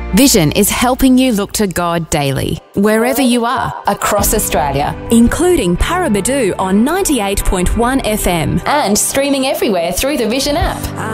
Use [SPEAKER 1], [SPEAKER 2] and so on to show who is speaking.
[SPEAKER 1] Vision is helping you look to God daily, wherever you are, across Australia,
[SPEAKER 2] including Paraburdoo on 98.1 FM
[SPEAKER 1] and streaming everywhere through the Vision app.